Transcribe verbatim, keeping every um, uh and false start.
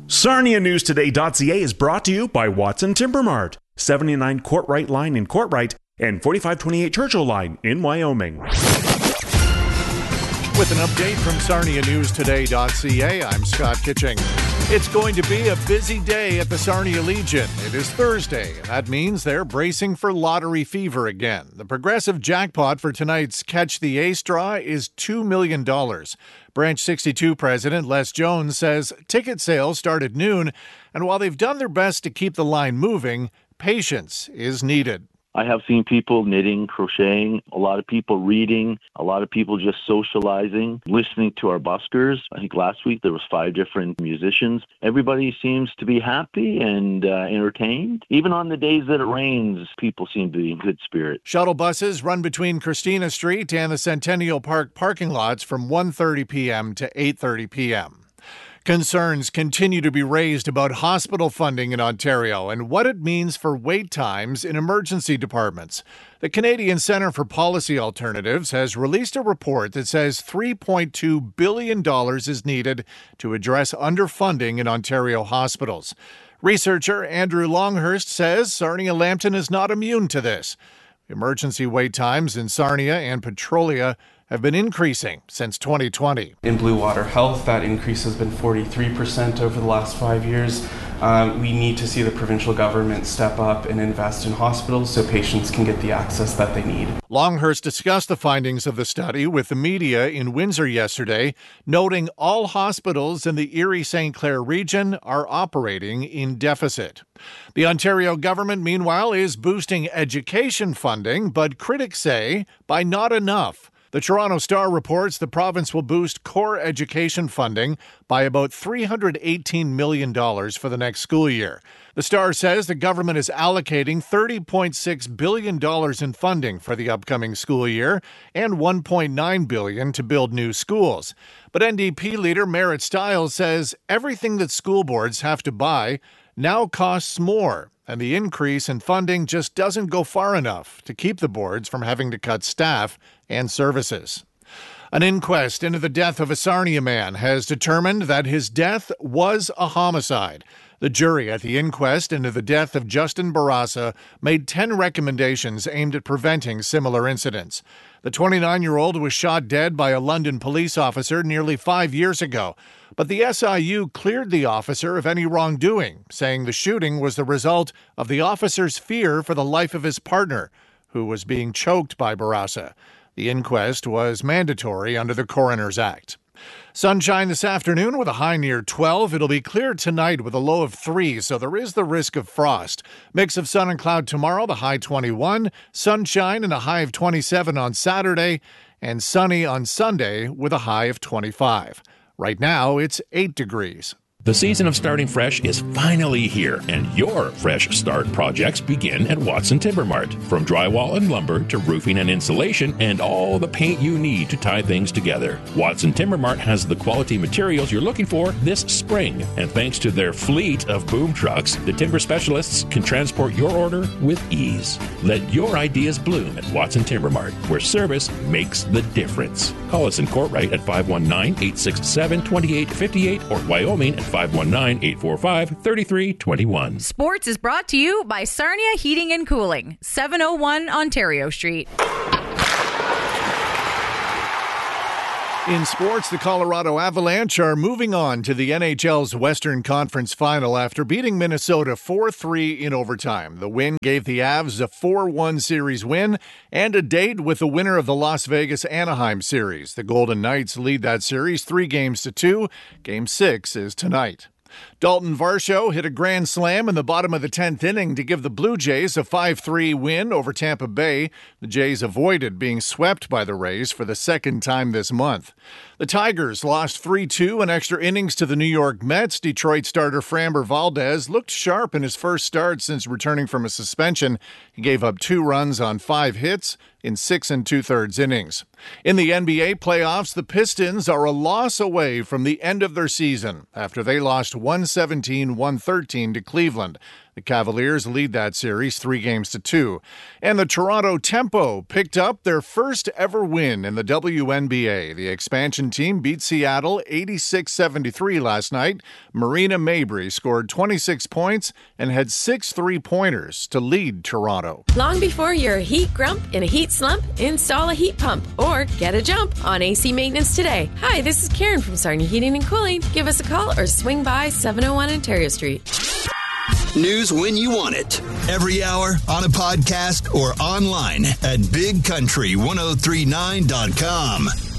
Sarnia News Today dot C A is brought to you by Watson Timber Mart, seventy-nine Courtright Line in Courtright and forty-five twenty-eight Churchill Line in Wyoming. With an update from Sarnia News Today dot C A, I'm Scott Kitching. It's going to be a busy day at the Sarnia Legion. It is Thursday, and that means they're bracing for lottery fever again. The progressive jackpot for tonight's Catch the Ace draw is two million dollars. Branch sixty-two President Les Jones says ticket sales start at noon, and while they've done their best to keep the line moving, patience is needed. I have seen people knitting, crocheting, a lot of people reading, a lot of people just socializing, listening to our buskers. I think last week there was five different musicians. Everybody seems to be happy and uh, entertained. Even on the days that it rains, people seem to be in good spirit. Shuttle buses run between Christina Street and the Centennial Park parking lots from one thirty p.m. to eight thirty p.m. Concerns continue to be raised about hospital funding in Ontario and what it means for wait times in emergency departments. The Canadian Centre for Policy Alternatives has released a report that says three point two billion dollars is needed to address underfunding in Ontario hospitals. Researcher Andrew Longhurst says Sarnia Lambton is not immune to this. Emergency wait times in Sarnia and Petrolia have been increasing since twenty twenty. In Blue Water Health, that increase has been forty-three percent over the last five years. Um, we need to see the provincial government step up and invest in hospitals so patients can get the access that they need. Longhurst discussed the findings of the study with the media in Windsor yesterday, noting all hospitals in the Erie-Saint Clair region are operating in deficit. The Ontario government, meanwhile, is boosting education funding, but critics say by not enough. The Toronto Star reports the province will boost core education funding by about three hundred eighteen million dollars for the next school year. The Star says the government is allocating thirty point six billion dollars in funding for the upcoming school year and one point nine billion dollars to build new schools. But N D P leader Merritt Stiles says everything that school boards have to buy now costs more, and the increase in funding just doesn't go far enough to keep the boards from having to cut staff and services. An inquest into the death of a Sarnia man has determined that his death was a homicide. The jury at the inquest into the death of Justin Barasa made ten recommendations aimed at preventing similar incidents. The twenty-nine-year-old was shot dead by a London police officer nearly five years ago, but the S I U cleared the officer of any wrongdoing, saying the shooting was the result of the officer's fear for the life of his partner, who was being choked by Barasa. The inquest was mandatory under the Coroner's Act. Sunshine this afternoon with a high near twelve. It'll be clear tonight with a low of three, so there is the risk of frost. Mix of sun and cloud tomorrow, the high twenty-one. Sunshine and a high of twenty-seven on Saturday, and sunny on Sunday with a high of twenty-five. Right now, it's eight degrees. The season of starting fresh is finally here, and your fresh start projects begin at Watson Timber Mart. From drywall and lumber to roofing and insulation and all the paint you need to tie things together, Watson Timber Mart has the quality materials you're looking for this spring. And thanks to their fleet of boom trucks, the timber specialists can transport your order with ease. Let your ideas bloom at Watson Timber Mart, where service makes the difference. Call us in Courtright at five one nine, eight six seven, two eight five eight or Wyoming at five one nine, eight four five, three three two one. Sports is brought to you by Sarnia Heating and Cooling, seven oh one Ontario Street. In sports, the Colorado Avalanche are moving on to the N H L's Western Conference Final after beating Minnesota four three in overtime. The win gave the Avs a four one series win and a date with the winner of the Las Vegas-Anaheim series. The Golden Knights lead that series three games to two. Game six is tonight. Dalton Varsho hit a grand slam in the bottom of the tenth inning to give the Blue Jays a five three win over Tampa Bay. The Jays avoided being swept by the Rays for the second time this month. The Tigers lost three two in extra innings to the New York Mets. Detroit starter Framber Valdez looked sharp in his first start since returning from a suspension. He gave up two runs on five hits in six and two-thirds innings. In the N B A playoffs, the Pistons are a loss away from the end of their season after they lost one seventeen one thirteen to Cleveland. The Cavaliers lead that series three games to two. And the Toronto Tempo picked up their first ever win in the W N B A. The expansion team beat Seattle eighty-six seventy-three last night. Marina Mabrey scored twenty-six points and had six three-pointers to lead Toronto. Long before you're a heat grump in a heat slump, install a heat pump or get a jump on A C maintenance today. Hi, this is Karen from Sarnia Heating and Cooling. Give us a call or swing by seven oh one Ontario Street. News when you want it. Every hour, on a podcast, or online at big country ten thirty-nine dot com.